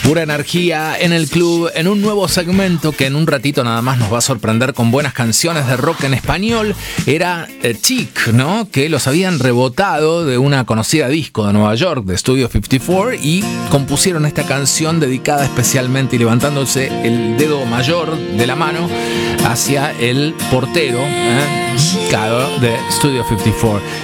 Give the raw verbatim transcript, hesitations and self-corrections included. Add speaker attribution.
Speaker 1: Pura energía en el club, en un nuevo segmento que en un ratito nada más nos va a sorprender con buenas canciones de rock en español. Era eh, Chic, ¿no? Que los habían rebotado de una conocida disco de Nueva York, de Studio cincuenta y cuatro, y compusieron esta canción dedicada especialmente y levantándose el dedo mayor de la mano hacia el portero, ¿eh? Claro, de Studio cincuenta y cuatro.